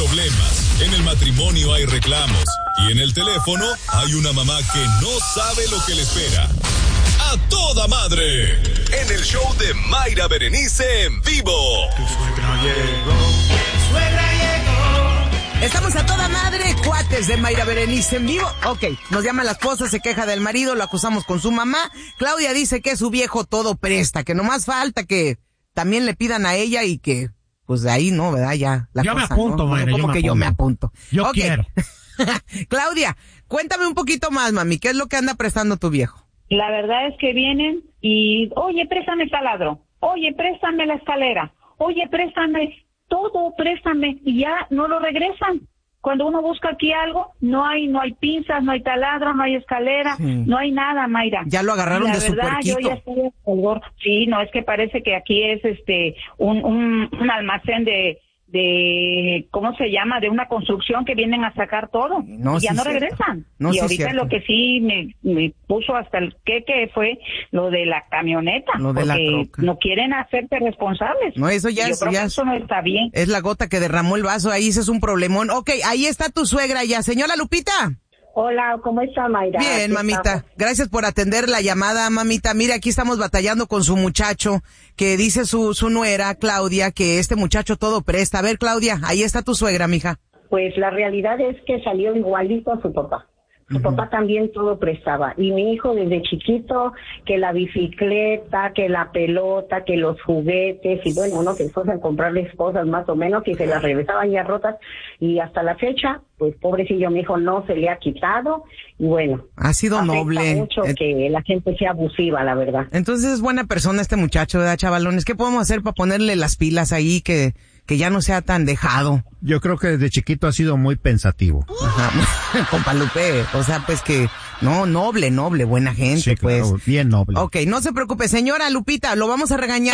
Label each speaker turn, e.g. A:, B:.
A: problemas, en el matrimonio hay reclamos y en el teléfono hay una mamá que no sabe lo que le espera. ¡A toda madre! En el show de Mayra Berenice en vivo.
B: Tu suegra llegó, tu suegra llegó.
C: Estamos a toda madre, cuates de Mayra Berenice en vivo. Ok, nos llama la esposa, se queja del marido, lo acusamos con su mamá. Claudia dice que su viejo todo presta, que nomás falta que también le pidan a ella y que, pues de ahí no, ¿verdad? Ya la
D: yo
C: cosa,
D: me apunto,
C: ¿no?
D: Mayra,
C: Yo me apunto.
D: Yo
C: okay.
D: quiero.
C: Claudia, cuéntame un poquito más, mami, ¿qué es lo que anda prestando tu viejo?
E: La verdad es que vienen y, oye, préstame el taladro, oye, préstame la escalera, oye, préstame todo, préstame, y ya no lo regresan. Cuando uno busca aquí algo, no hay pinzas, no hay taladro, no hay escalera, no hay nada, Mayra.
C: Ya lo agarraron de su puerquito.
E: Yo ya estoy en color. Sí, no, es que parece que aquí es un almacén de ¿cómo se llama? De una construcción que vienen a sacar todo.
C: No,
E: y ya
C: sí
E: no
C: cierto.
E: regresan.
C: No,
E: y
C: sí
E: ahorita
C: cierto.
E: lo que sí me puso hasta el que fue lo de la camioneta.
C: Lo de la
E: porque
C: troca.
E: no quieren hacerte responsables.
C: No, eso ya
E: Yo
C: es,
E: creo
C: ya
E: que
C: es,
E: eso no está bien.
C: es la gota que derramó el vaso, ahí ese es un problemón. Ok, ahí está tu suegra ya. Señora Lupita.
F: Hola, ¿cómo está, Mayra?
C: Bien,
F: Aquí
C: mamita.
F: estamos.
C: Gracias por atender la llamada, mamita. Mira, aquí estamos batallando con su muchacho, que dice su nuera, Claudia, que este muchacho todo presta. A ver, Claudia, ahí está tu suegra, mija.
F: Pues la realidad es que salió igualito a su papá. Su papá también todo prestaba. Y mi hijo desde chiquito, que la bicicleta, que la pelota, que los juguetes, y bueno, uno que esfuerza en comprarles cosas más o menos, y se las regresaban ya rotas. Y hasta la fecha, pues pobrecillo, mi hijo no se le ha quitado. Y bueno,
C: Ha sido
F: afecta
C: noble.
F: mucho que la gente sea abusiva, la verdad.
C: Entonces es buena persona este muchacho, ¿verdad, chavalones? ¿Qué podemos hacer para ponerle las pilas ahí, que ya no sea tan dejado?
G: Yo creo que desde chiquito ha sido muy pensativo.
C: Ajá. Compa Lupe, o sea, pues que, no, noble, buena gente,
G: Sí, claro,
C: pues.
G: bien noble.
C: Ok, no se preocupe, señora Lupita, lo vamos a regañar.